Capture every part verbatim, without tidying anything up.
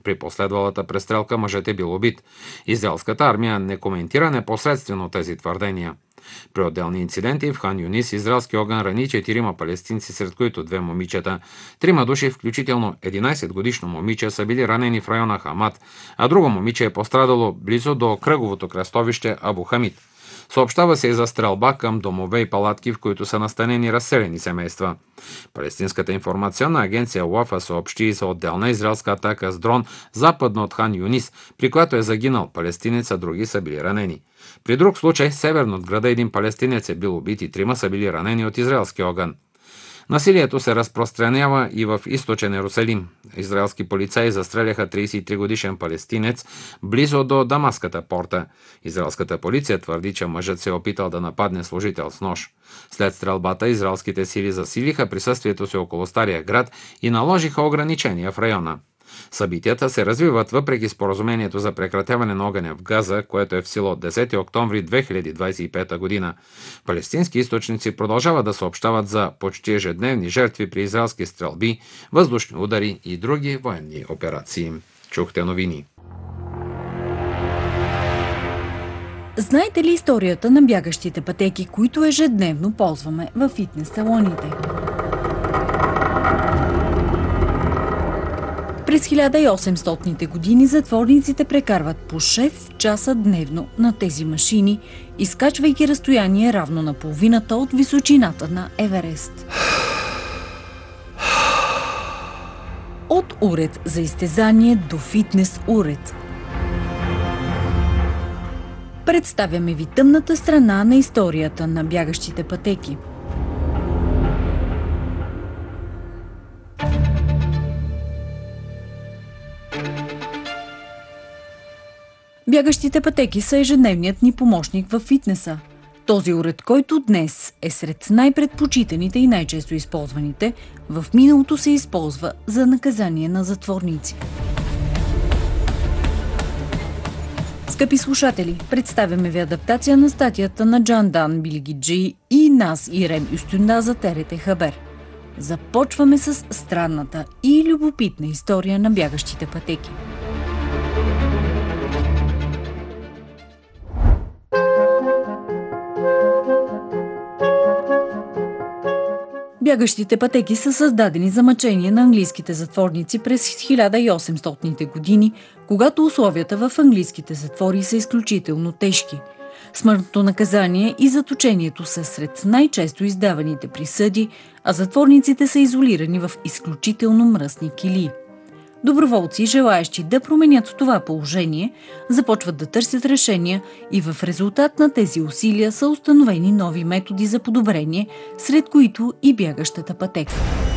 При последвалата престрелка мъжът е бил убит. Израелската армия не коментира непосредствено тези твърдения. При отделни инциденти в Хан Юнис израелски огън рани четирима палестинци, сред които две момичета. Трима души, включително единайсетгодишно момиче, са били ранени в района Хамат, а друго момиче е пострадало близо до кръговото кръстовище Абу Хамид. Съобщава се и за стрелба към домове и палатки, в които са настанени разселени семейства. Палестинската информационна агенция Уафа съобщи и за отделна израелска атака с дрон западно от Хан Юнис, при която е загинал палестинец, а други са били ранени. При друг случай, северно от града, един палестинец е бил убит и трима са били ранени от израелски огън. Насилието се разпространява и в източен Иерусалим. Израелски полицаи застреляха трийсет и три годишен палестинец близо до Дамаската порта. Израелската полиция твърди, че мъжът се е опитал да нападне служител с нож. След стрелбата израелските сили засилиха присъствието си около Стария град и наложиха ограничения в района. Събитията се развиват въпреки споразумението за прекратяване на огъня в Газа, което е в сила от десети октомври две хиляди двадесет и пета година. Палестински източници продължават да съобщават за почти ежедневни жертви при израелски стрелби, въздушни удари и други военни операции. Чухте новини. Знаете ли историята на бягащите пътеки, които ежедневно ползваме във фитнес салоните? През хиляда и осемстотните години затворниците прекарват по шест часа дневно на тези машини, изкачвайки разстояние равно на половината от височината на Еверест. От уред за изтезание до фитнес уред. Представяме ви тъмната страна на историята на бягащите пътеки. Бягащите пътеки са ежедневният ни помощник във фитнеса. Този уред, който днес е сред най-предпочитаните и най-често използваните, в миналото се използва за наказание на затворници. Скъпи слушатели, представяме ви адаптация на статията на Джандан Билгиджи и Наз Ирем Юстюнда за Т Р Т Хабер. Започваме с странната и любопитна история на бягащите пътеки. Бягащите пътеки са създадени за мъчение на английските затворници през хиляда и осемстотните години, когато условията в английските затвори са изключително тежки. Смъртното наказание и заточението са сред най-често издаваните присъди, а затворниците са изолирани в изключително мръсни килии. Доброволци, желаещи да променят това положение, започват да търсят решения и в резултат на тези усилия са установени нови методи за подобрение, сред които и бягащата пътека.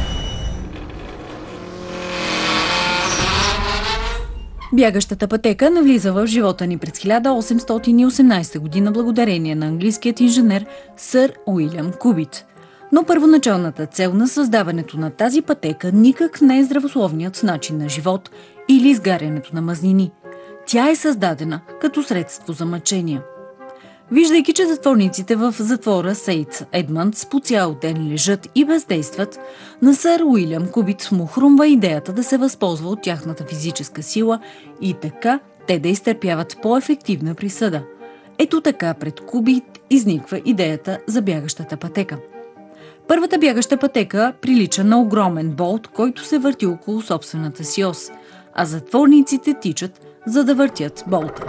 Бягащата пътека навлиза в живота ни през хиляда осемстотин и осемнадесета година благодарение на английският инженер сър Уилям Кубит. Но първоначалната цел на създаването на тази пътека никак не е здравословният начин на живот или изгарянето на мазнини. Тя е създадена като средство за мъчения. Виждайки, че затворниците в затвора Сейт Едмъндс по цял ден лежат и бездействат, на сър Уилям Кубит му хрумва идеята да се възползва от тяхната физическа сила и така те да изтърпяват по-ефективна присъда. Ето така пред Кубит изниква идеята за бягащата пътека. Първата бягаща пътека прилича на огромен болт, който се върти около собствената си ос, а затворниците тичат, за да въртят болта.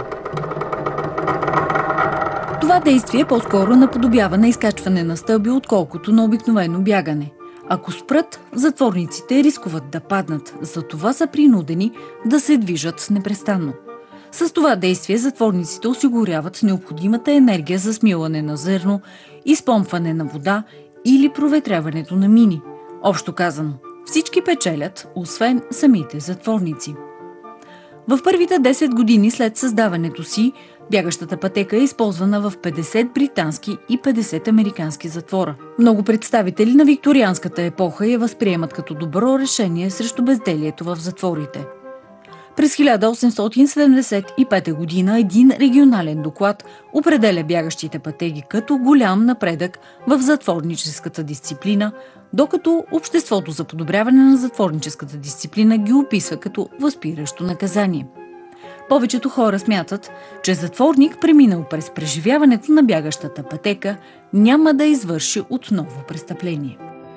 Това действие по-скоро наподобява на изкачване на стълби, отколкото на обикновено бягане. Ако спрат, затворниците рискуват да паднат, затова са принудени да се движат непрестанно. С това действие затворниците осигуряват необходимата енергия за смилане на зърно, изпомпване на вода или проветряването на мини. Общо казано, всички печелят, освен самите затворници. В първите десет години след създаването си, бягащата пътека е използвана в петдесет британски и петдесет американски затвора. Много представители на викторианската епоха я възприемат като добро решение срещу безделието в затворите. През хиляда осемстотин седемдесет и пета година един регионален доклад определя бягащите пътеки като голям напредък в затворническата дисциплина, докато Обществото за подобряване на затворническата дисциплина ги описва като възпиращо наказание. Повечето хора смятат, че затворник, преминал през преживяването на бягащата пътека, няма да извърши отново престъпление.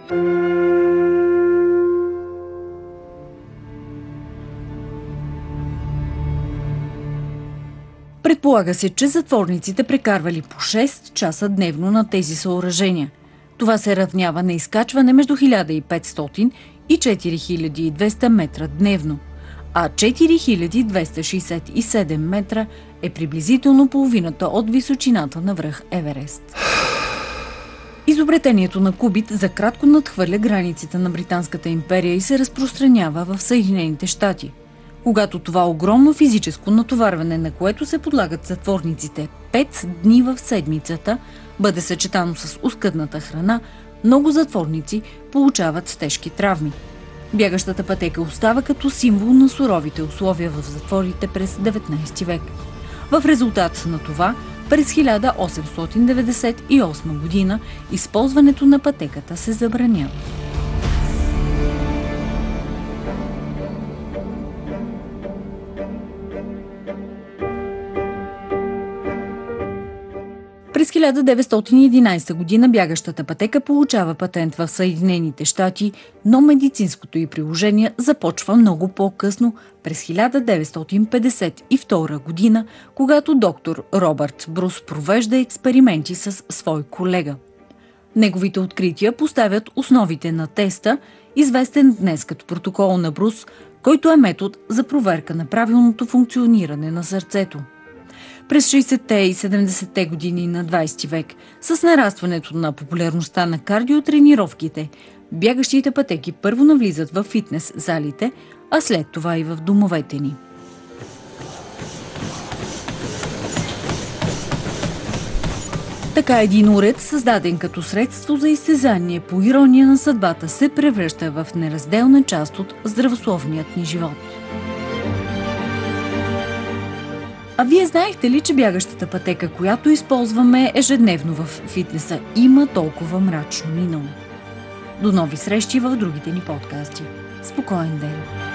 Предполага се, че затворниците прекарвали по шест часа дневно на тези съоръжения. Това се равнява на изкачване между хиляда и петстотин и четири хиляди и двеста метра дневно, а четири хиляди двеста шейсет и седем метра е приблизително половината от височината на връх Еверест. Изобретението на кубит за кратко надхвърля границите на Британската империя и се разпространява в Съединените щати. Когато това огромно физическо натоварване, на което се подлагат затворниците пет дни в седмицата, бъде съчетано с оскъдната храна, много затворници получават тежки травми. Бягащата пътека остава като символ на суровите условия в затворите през деветнайсети век. В резултат на това, през хиляда осемстотин деветдесет и осма година използването на пътеката се забранява. През хиляда деветстотин и единайсета година бягащата пътека получава патент в Съединените щати, но медицинското й приложение започва много по-късно, през хиляда деветстотин петдесет и втора година, когато доктор Робърт Брус провежда експерименти с свой колега. Неговите открития поставят основите на теста, известен днес като протокол на Брус, който е метод за проверка на правилното функциониране на сърцето. През шейсетте и седемдесетте години на двайсети век, с нарастването на популярността на кардиотренировките, бягащите пътеки първо навлизат в фитнес залите, а след това и в домовете ни. Така един уред, създаден като средство за изтезание по ирония на съдбата, се превръща в неразделна част от здравословният ни живот. А вие знаехте ли, че бягащата пътека, която използваме ежедневно в фитнеса, има толкова мрачно минало? До нови срещи в другите ни подкасти. Спокоен ден!